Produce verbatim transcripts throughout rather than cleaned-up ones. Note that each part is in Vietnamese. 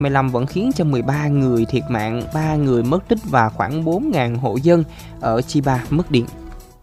mười lăm vẫn khiến cho mười ba người thiệt mạng, ba người mất tích và khoảng bốn nghìn hộ dân ở Chiba mất điện.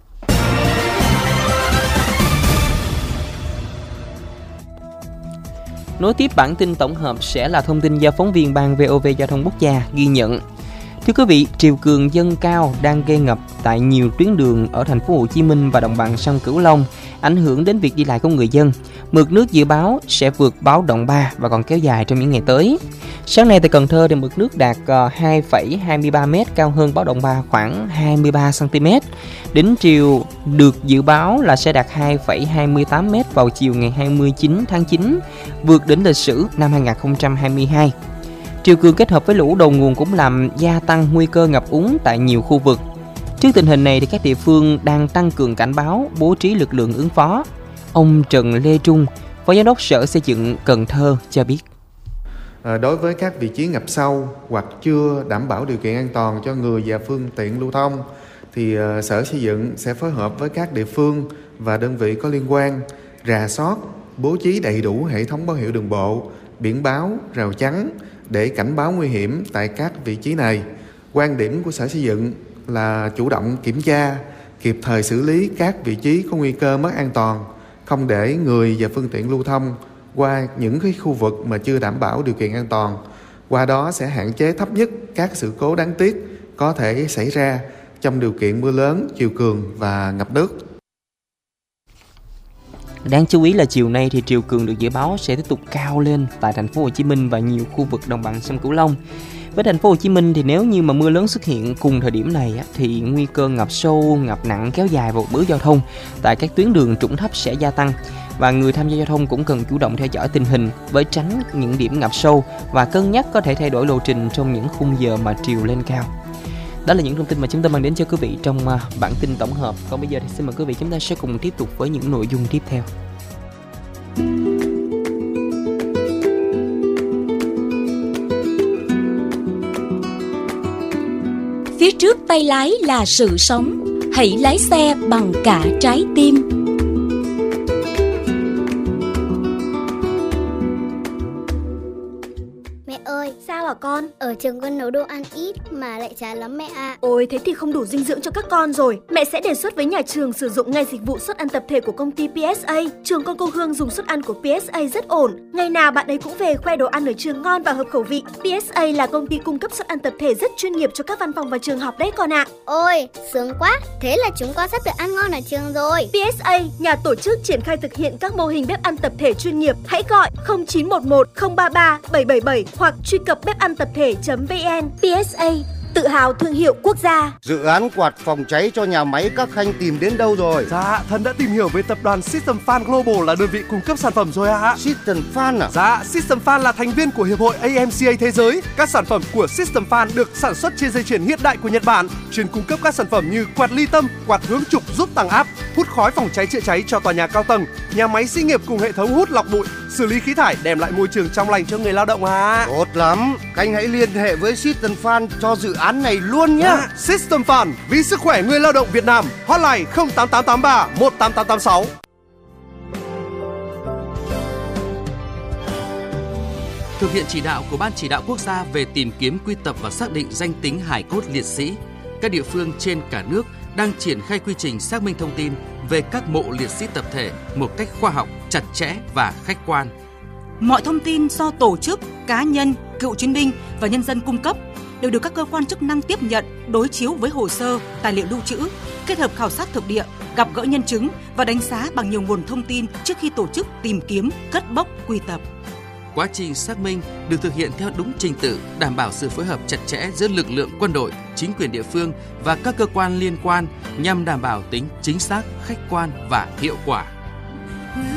Nối tiếp bản tin tổng hợp sẽ là thông tin do phóng viên ban vê o vê Giao thông Quốc gia ghi nhận. Thưa quý vị, triều cường dâng cao đang gây ngập tại nhiều tuyến đường ở thành phố Hồ Chí Minh và đồng bằng sông Cửu Long, ảnh hưởng đến việc đi lại của người dân. Mực nước dự báo sẽ vượt báo động ba và còn kéo dài trong những ngày tới. Sáng nay tại Cần Thơ thì mực nước đạt hai phẩy hai mươi ba mét, cao hơn báo động ba khoảng hai mươi ba xăng ti mét. Đỉnh triều được dự báo là sẽ đạt hai phẩy hai mươi tám mét vào chiều ngày hai mươi chín tháng chín, vượt đỉnh lịch sử năm hai không hai hai. Triều cường kết hợp với lũ đầu nguồn cũng làm gia tăng nguy cơ ngập úng tại nhiều khu vực. Trước tình hình này thì các địa phương đang tăng cường cảnh báo, bố trí lực lượng ứng phó. Ông Trần Lê Trung, Phó Giám đốc Sở Xây dựng Cần Thơ cho biết. À, đối với các vị trí ngập sâu hoặc chưa đảm bảo điều kiện an toàn cho người và phương tiện lưu thông, thì uh, Sở Xây dựng sẽ phối hợp với các địa phương và đơn vị có liên quan rà soát, bố trí đầy đủ hệ thống báo hiệu đường bộ, biển báo, rào chắn để cảnh báo nguy hiểm tại các vị trí này. Quan điểm của Sở Xây dựng là chủ động kiểm tra, kịp thời xử lý các vị trí có nguy cơ mất an toàn, không để người và phương tiện lưu thông qua những cái khu vực mà chưa đảm bảo điều kiện an toàn. Qua đó sẽ hạn chế thấp nhất các sự cố đáng tiếc có thể xảy ra trong điều kiện mưa lớn, triều cường và ngập nước. Đáng chú ý là chiều nay thì triều cường được dự báo sẽ tiếp tục cao lên tại thành phố Hồ Chí Minh và nhiều khu vực đồng bằng sông Cửu Long. Với thành phố Hồ Chí Minh thì nếu như mà mưa lớn xuất hiện cùng thời điểm này thì nguy cơ ngập sâu, ngập nặng kéo dài và ùn ứ giao thông tại các tuyến đường trũng thấp sẽ gia tăng. Và người tham gia giao thông cũng cần chủ động theo dõi tình hình với tránh những điểm ngập sâu và cân nhắc có thể thay đổi lộ trình trong những khung giờ mà triều lên cao. Đó là những thông tin mà chúng tôi mang đến cho quý vị trong bản tin tổng hợp. Còn bây giờ thì xin mời quý vị chúng ta sẽ cùng tiếp tục với những nội dung tiếp theo. Phía trước tay lái là sự sống, hãy lái xe bằng cả trái tim. Mẹ ơi, sao hả con? Ở trường con nấu đồ ăn ít mà lại chán lắm mẹ ạ. À. Ôi, thế thì không đủ dinh dưỡng cho các con rồi. Mẹ sẽ đề xuất với nhà trường sử dụng ngay dịch vụ suất ăn tập thể của công ty pê ét a. Trường con cô Hương dùng suất ăn của pê ét a rất ổn. Ngày nào bạn ấy cũng về khoe đồ ăn ở trường ngon và hợp khẩu vị. pê ét a là công ty cung cấp suất ăn tập thể rất chuyên nghiệp cho các văn phòng và trường học đấy con ạ. À. Ôi, sướng quá. Thế là chúng con sắp được ăn ngon ở trường rồi. pê ét a, nhà tổ chức triển khai thực hiện các mô hình bếp ăn tập thể chuyên nghiệp. Hãy gọi không chín một một không ba ba bảy bảy bảy hoặc truy cập bếp ăn tập thể chấm vn. pê ét a, tự hào thương hiệu quốc gia. Dự án quạt phòng cháy cho nhà máy các khanh tìm đến đâu rồi? Dạ, Thần đã tìm hiểu về tập đoàn System Fan Global là đơn vị cung cấp sản phẩm rồi ạ. À. System Fan à? Dạ, System Fan là thành viên của Hiệp hội a em xê a thế giới. Các sản phẩm của System Fan được sản xuất trên dây chuyền hiện đại của Nhật Bản, chuyên cung cấp các sản phẩm như quạt ly tâm, quạt hướng trục giúp tăng áp, hút khói phòng cháy chữa cháy cho tòa nhà cao tầng, nhà máy xí nghiệp cùng hệ thống hút lọc bụi, xử lý khí thải, đem lại môi trường trong lành cho người lao động à. Tốt lắm, Khanh hãy liên hệ với System Fan cho dự án này luôn nhé. À, System Fan vì sức khỏe người lao động Việt Nam. Hotline không tám tám tám ba một tám tám tám sáu. Thực hiện chỉ đạo của Ban Chỉ đạo Quốc gia về tìm kiếm, quy tập và xác định danh tính hài cốt liệt sĩ, các địa phương trên cả nước đang triển khai quy trình xác minh thông tin về các mộ liệt sĩ tập thể một cách khoa học, chặt chẽ và khách quan. Mọi thông tin do tổ chức, cá nhân, cựu chiến binh và nhân dân cung cấp đều được các cơ quan chức năng tiếp nhận, đối chiếu với hồ sơ, tài liệu lưu trữ, kết hợp khảo sát thực địa, gặp gỡ nhân chứng và đánh giá bằng nhiều nguồn thông tin trước khi tổ chức tìm kiếm, cất bốc, quy tập. Quá trình xác minh được thực hiện theo đúng trình tự, đảm bảo sự phối hợp chặt chẽ giữa lực lượng quân đội, chính quyền địa phương và các cơ quan liên quan nhằm đảm bảo tính chính xác, khách quan và hiệu quả.